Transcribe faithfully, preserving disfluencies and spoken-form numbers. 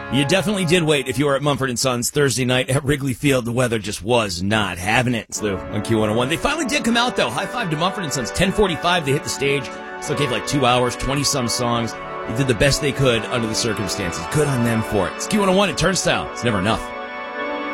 You definitely did wait if you were at Mumford and Sons Thursday night at Wrigley Field. The weather just was not having it. It's Lou on Q one oh one. They finally did come out, though. High five to Mumford and Sons. ten forty-five, they hit the stage. Still gave like two hours, twenty-some songs. They did the best they could under the circumstances. Good on them for it. It's Q one oh one at Turnstile. It's never enough.